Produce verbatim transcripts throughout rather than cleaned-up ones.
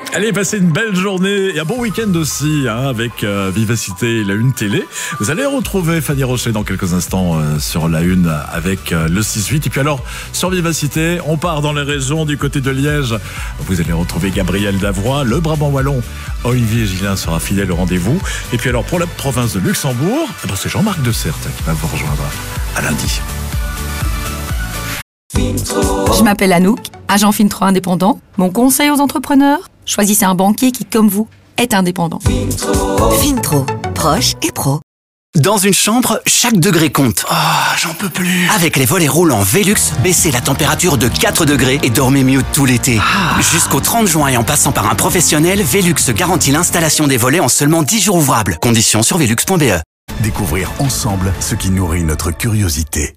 Allez, passez une belle journée et un bon week-end aussi, hein, avec euh, Vivacité et la Une Télé. Vous allez retrouver Fanny Rocher dans quelques instants euh, sur la Une avec euh, le six huit. Et puis alors, sur Vivacité, on part dans les régions du côté de Liège. Vous allez retrouver Gabriel Davois, le Brabant wallon. Olivier Gillin sera fidèle au rendez-vous. Et puis alors, pour la province de Luxembourg, eh ben, c'est Jean-Marc Dessert qui va vous rejoindre à lundi. Je m'appelle Anouk, agent Fintro indépendant. Mon conseil aux entrepreneurs, choisissez un banquier qui, comme vous, est indépendant. Fintro, proche et pro. Dans une chambre, chaque degré compte. Ah, oh, j'en peux plus. Avec les volets roulants Velux, baissez la température de quatre degrés et dormez mieux tout l'été. Ah. Jusqu'au trente juin et en passant par un professionnel, Velux garantit l'installation des volets en seulement dix jours ouvrables. Conditions sur velux point b e. Découvrir ensemble ce qui nourrit notre curiosité.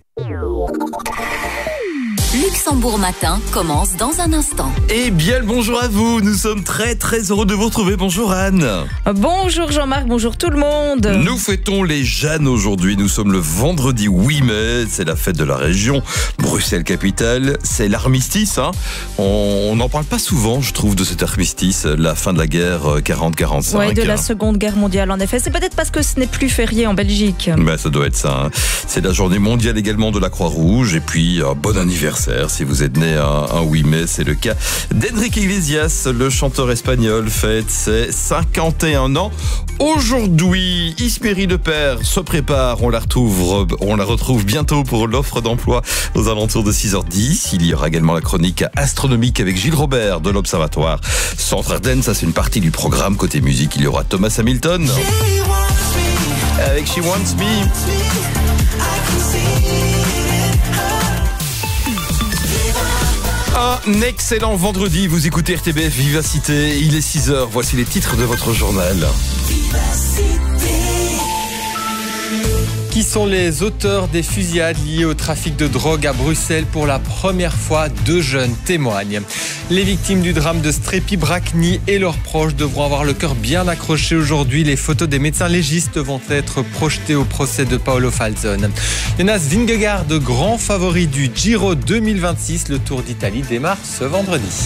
Luxembourg Matin commence dans un instant. Eh bien, le bonjour à vous. Nous sommes très très heureux de vous retrouver. Bonjour Anne. Bonjour Jean-Marc, bonjour tout le monde. Nous fêtons les Jeannes aujourd'hui. Nous sommes le vendredi huit mai. C'est la fête de la région. Bruxelles-Capitale. C'est l'armistice. Hein. On n'en parle pas souvent, je trouve, de cet armistice. La fin de la guerre quarante quarante-cinq. Oui, de la Seconde Guerre mondiale en effet. C'est peut-être parce que ce n'est plus férié en Belgique. Ben, ça doit être ça. Hein. C'est la journée mondiale également de la Croix-Rouge. Et puis, un bon anniversaire. Si vous êtes né un huit mai, c'est le cas d'Enrique Iglesias, le chanteur espagnol, fête ses cinquante et un ans. Aujourd'hui, Ispéry de Père se prépare, on la retrouve, on la retrouve bientôt pour l'offre d'emploi aux alentours de six heures dix. Il y aura également la chronique astronomique avec Gilles Robert de l'Observatoire Centre Ardennes. Ça, c'est une partie du programme. Côté musique, il y aura Thomas Hamilton avec She Wants Me. Un excellent vendredi, vous écoutez R T B F Vivacité, il est six heures, voici les titres de votre journal. Qui sont les auteurs des fusillades liées au trafic de drogue à Bruxelles? Pour la première fois, deux jeunes témoignent. Les victimes du drame de Strépy-Bracny et leurs proches devront avoir le cœur bien accroché aujourd'hui. Les photos des médecins légistes vont être projetées au procès de Paolo Falzone. Jonas Vingegaard, grand favori du Giro deux mille vingt-six. Le Tour d'Italie démarre ce vendredi.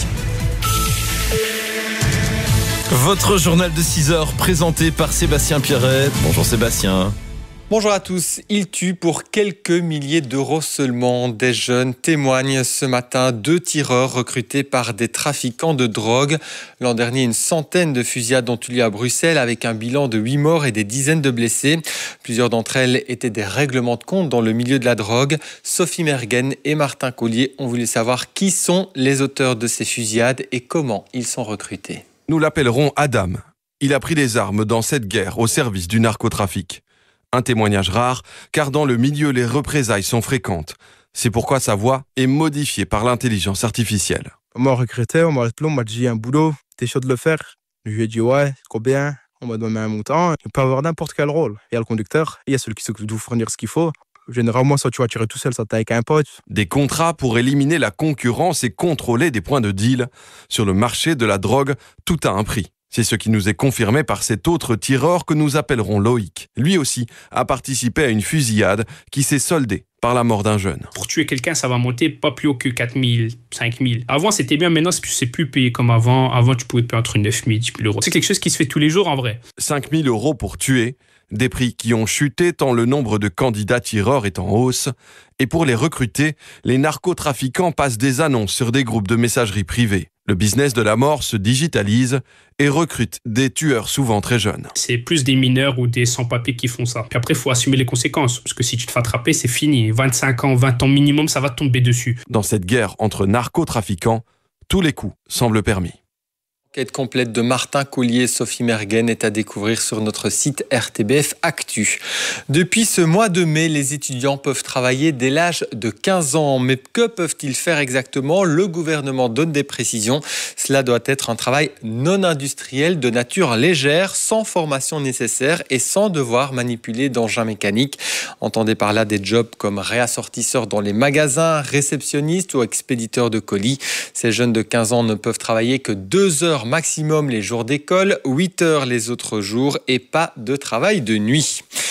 Votre journal de six heures présenté par Sébastien Pierret. Bonjour Sébastien. Bonjour à tous. Il tue pour quelques milliers d'euros seulement. Des jeunes témoignent ce matin. Deux tireurs recrutés par des trafiquants de drogue. L'an dernier, une centaine de fusillades ont eu lieu à Bruxelles avec un bilan de huit morts et des dizaines de blessés. Plusieurs d'entre elles étaient des règlements de compte dans le milieu de la drogue. Sophie Mergen et Martin Collier ont voulu savoir qui sont les auteurs de ces fusillades et comment ils sont recrutés. Nous l'appellerons Adam. Il a pris des armes dans cette guerre au service du narcotrafic. Un témoignage rare, car dans le milieu, les représailles sont fréquentes. C'est pourquoi sa voix est modifiée par l'intelligence artificielle. On m'a recruté, on m'a appelé, on m'a dit un boulot, t'es chaud de le faire? Je lui ai dit ouais, combien? On m'a donné un montant. Il peut avoir n'importe quel rôle. Il y a le conducteur, il y a celui qui s'occupe de vous fournir ce qu'il faut. Généralement, ça tu vas tirer tout seul, ça t'es avec un pote. Des contrats pour éliminer la concurrence et contrôler des points de deal. Sur le marché de la drogue, tout a un prix. C'est ce qui nous est confirmé par cet autre tireur que nous appellerons Loïc. Lui aussi a participé à une fusillade qui s'est soldée par la mort d'un jeune. Pour tuer quelqu'un, ça va monter pas plus haut que quatre mille, cinq mille. Avant, c'était bien, maintenant, c'est plus payé comme avant. Avant, tu pouvais payer entre neuf mille et dix mille euros. C'est quelque chose qui se fait tous les jours, en vrai. cinq mille euros pour tuer, des prix qui ont chuté tant le nombre de candidats tireurs est en hausse. Et pour les recruter, les narcotrafiquants passent des annonces sur des groupes de messagerie privés. Le business de la mort se digitalise et recrute des tueurs souvent très jeunes. C'est plus des mineurs ou des sans-papiers qui font ça. Puis après, il faut assumer les conséquences. Parce que si tu te fais attraper, c'est fini. vingt-cinq ans, vingt ans minimum, ça va te tomber dessus. Dans cette guerre entre narcotrafiquants, tous les coups semblent permis. L'enquête complète de Martin Collier et Sophie Mergen est à découvrir sur notre site R T B F Actu. Depuis ce mois de mai, les étudiants peuvent travailler dès l'âge de quinze ans. Mais que peuvent-ils faire exactement? Le gouvernement donne des précisions. Cela doit être un travail non industriel de nature légère, sans formation nécessaire et sans devoir manipuler d'engins mécaniques. Entendez par là des jobs comme réassortisseurs dans les magasins, réceptionnistes ou expéditeurs de colis. Ces jeunes de quinze ans ne peuvent travailler que deux heures maximum les jours d'école, huit heures les autres jours et pas de travail de nuit.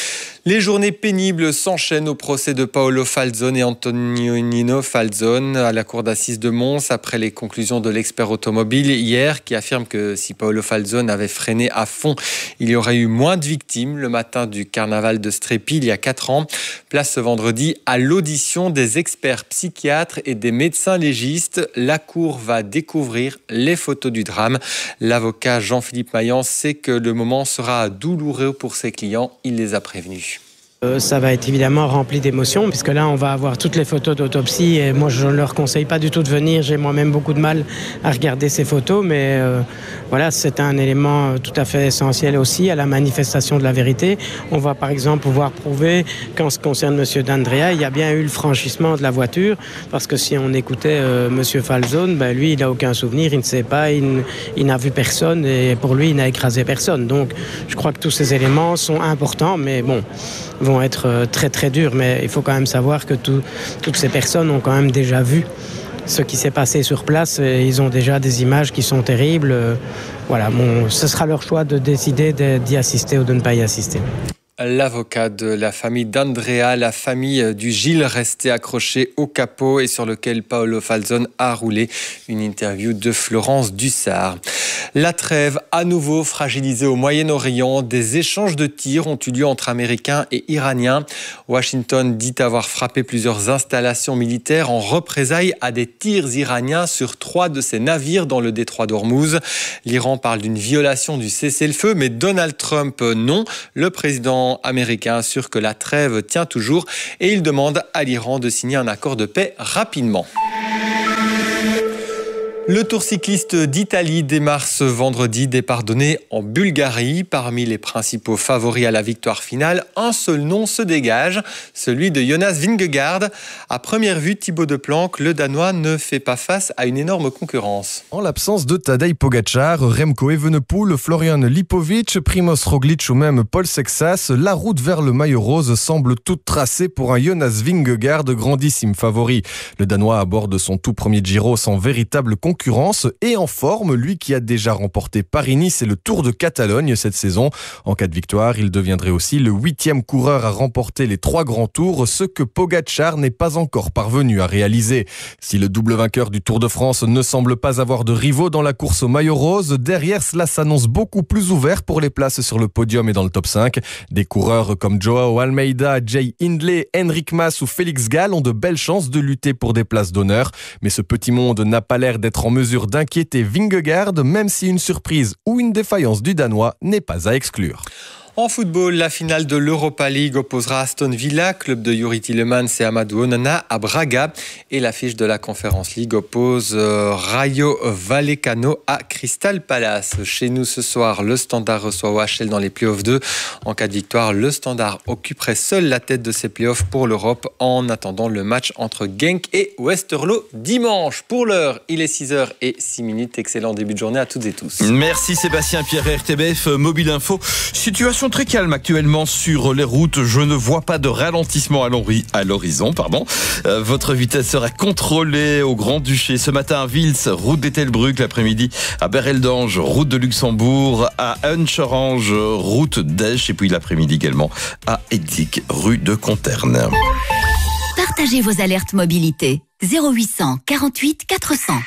Les journées pénibles s'enchaînent au procès de Paolo Falzone et Antonino Falzone à la cour d'assises de Mons après les conclusions de l'expert automobile hier qui affirme que si Paolo Falzone avait freiné à fond, il y aurait eu moins de victimes le matin du carnaval de Strépy il y a quatre ans. Place ce vendredi à l'audition des experts psychiatres et des médecins légistes. La cour va découvrir les photos du drame. L'avocat Jean-Philippe Mayence sait que le moment sera douloureux pour ses clients. Il les a prévenus. Euh, ça va être évidemment rempli d'émotions puisque là on va avoir toutes les photos d'autopsie et moi je ne leur conseille pas du tout de venir, j'ai moi-même beaucoup de mal à regarder ces photos mais euh, voilà, c'est un élément tout à fait essentiel aussi à la manifestation de la vérité. On va par exemple pouvoir prouver qu'en ce qui concerne M. D'Andrea, il y a bien eu le franchissement de la voiture parce que si on écoutait euh, M. Falzone, ben, lui il n'a aucun souvenir, il ne sait pas, il, il n'a vu personne et pour lui il n'a écrasé personne. Donc je crois que tous ces éléments sont importants mais bon, vont être très très durs, mais il faut quand même savoir que tout, toutes ces personnes ont quand même déjà vu ce qui s'est passé sur place et ils ont déjà des images qui sont terribles. Voilà, bon, ce sera leur choix de décider d'y assister ou de ne pas y assister. L'avocat de la famille d'Andrea, la famille du Gilles resté accroché au capot et sur lequel Paolo Falzone a roulé. Une interview de Florence Dussard. La trêve à nouveau fragilisée au Moyen-Orient. Des échanges de tirs ont eu lieu entre Américains et Iraniens. Washington dit avoir frappé plusieurs installations militaires en représailles à des tirs iraniens sur trois de ses navires dans le détroit d'Ormuz. L'Iran parle d'une violation du cessez-le-feu, mais Donald Trump non. Le président américain assure que la trêve tient toujours et il demande à l'Iran de signer un accord de paix rapidement. Le Tour cycliste d'Italie démarre ce vendredi, départ donné en Bulgarie. Parmi les principaux favoris à la victoire finale, un seul nom se dégage, celui de Jonas Vingegaard. À première vue, Thibaut Deplanque, le Danois ne fait pas face à une énorme concurrence. En l'absence de Tadej Pogačar, Remco Evenepoel, Florian Lipovic, Primož Roglič ou même Paul Sexas, la route vers le maillot rose semble toute tracée pour un Jonas Vingegaard grandissime favori. Le Danois aborde son tout premier Giro sans véritable concurrence. concurrence et en forme, lui qui a déjà remporté Paris-Nice et le Tour de Catalogne cette saison. En cas de victoire, il deviendrait aussi le huitième coureur à remporter les trois grands tours, ce que Pogačar n'est pas encore parvenu à réaliser. Si le double vainqueur du Tour de France ne semble pas avoir de rivaux dans la course au maillot rose, derrière cela s'annonce beaucoup plus ouvert pour les places sur le podium et dans le top cinq. Des coureurs comme Joao Almeida, Jay Hindley, Enric Mas ou Félix Gall ont de belles chances de lutter pour des places d'honneur. Mais ce petit monde n'a pas l'air d'être en mesure d'inquiéter Vingegaard, même si une surprise ou une défaillance du Danois n'est pas à exclure. En football, la finale de l'Europa League opposera Aston Villa, club de Youri Tielemans et Amadou Onana, à Braga. Et l'affiche de la Conference League oppose euh, Rayo Vallecano à Crystal Palace. Chez nous ce soir, le Standard reçoit O H L dans les playoffs deux. En cas de victoire, le Standard occuperait seul la tête de ces playoffs pour l'Europe en attendant le match entre Genk et Westerlo dimanche. Pour l'heure, il est six heures six minutes. Excellent début de journée à toutes et tous. Merci Sébastien Pierre, R T B F Mobile Info. Situation très calme actuellement sur les routes. Je ne vois pas de ralentissement à l'horizon. Pardon. Euh, votre vitesse sera contrôlée au Grand-Duché. Ce matin à Vils, route d'Ettelbruck. L'après-midi à Bereldange, route de Luxembourg. À Uncherange, route d'Esch. Et puis l'après-midi également à Eddick, rue de Conterne. Partagez vos alertes mobilité. zéro huit cent quarante-huit quatre cents.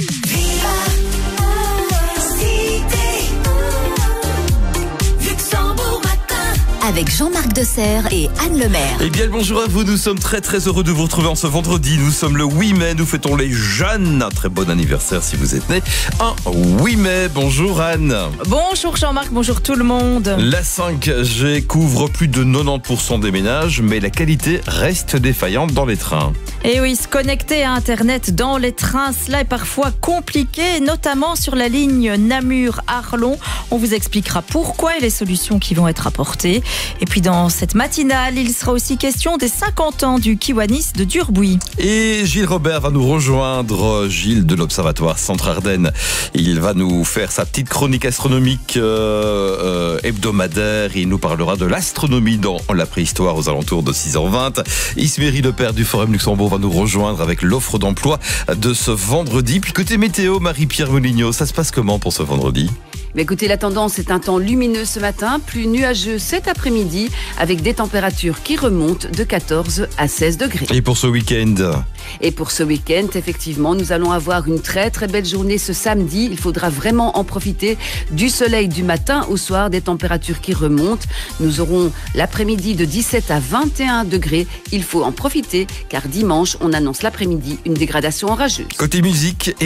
Avec Jean-Marc Desserre et Anne Lemaire. Eh bien, bonjour à vous. Nous sommes très très heureux de vous retrouver en ce vendredi. Nous sommes le huit mai. Nous fêtons les jeunes. Un très bon anniversaire si vous êtes né un huit mai. Bonjour Anne. Bonjour Jean-Marc, bonjour tout le monde. La cinq G couvre plus de quatre-vingt-dix pour cent des ménages, mais la qualité reste défaillante dans les trains. Et oui, se connecter à Internet dans les trains, cela est parfois compliqué, notamment sur la ligne Namur-Arlon. On vous expliquera pourquoi et les solutions qui vont être apportées. Et puis dans cette matinale, il sera aussi question des cinquante ans du Kiwanis de Durbuy. Et Gilles Robert va nous rejoindre, Gilles de l'Observatoire Centre-Ardenne. Il va nous faire sa petite chronique astronomique euh, euh, hebdomadaire. Il nous parlera de l'astronomie dans la préhistoire aux alentours de six heures vingt. Isméry Lepère du Forum Luxembourg va nous rejoindre avec l'offre d'emploi de ce vendredi. Puis côté météo, Marie-Pierre Moulignot, ça se passe comment pour ce vendredi ? Mais écoutez, la tendance est un temps lumineux ce matin, plus nuageux cet après-midi, avec des températures qui remontent de quatorze à seize degrés. Et pour ce week-end? Et pour ce week-end, effectivement, nous allons avoir une très très belle journée ce samedi. Il faudra vraiment en profiter du soleil du matin au soir, des températures qui remontent. Nous aurons l'après-midi de dix-sept à vingt et un degrés. Il faut en profiter car dimanche, on annonce l'après-midi une dégradation orageuse. Côté musique,